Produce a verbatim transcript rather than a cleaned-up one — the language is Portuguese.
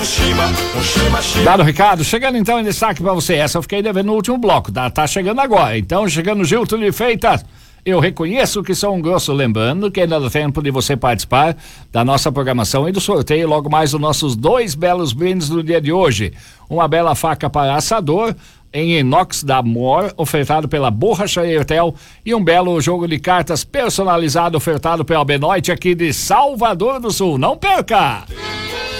Dado o recado, chegando então em destaque pra você, essa eu fiquei devendo no último bloco, tá, tá chegando agora, então chegando Gilton de Freitas, eu reconheço que sou um grosso, lembrando que ainda dá tempo de você participar da nossa programação e do sorteio, logo mais os nossos dois belos brindes do dia de hoje, uma bela faca para assador em inox da Mor, ofertado pela Borracharia Ertel, e um belo jogo de cartas personalizado ofertado pela Benoit aqui de Salvador do Sul, não perca!